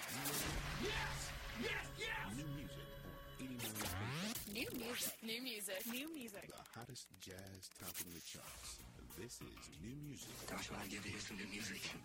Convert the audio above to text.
Yes! Yes! Yes! New music on 89. New music. New music. New music. The hottest jazz topping the charts. This is new music. Gosh, what I give to hear some new music.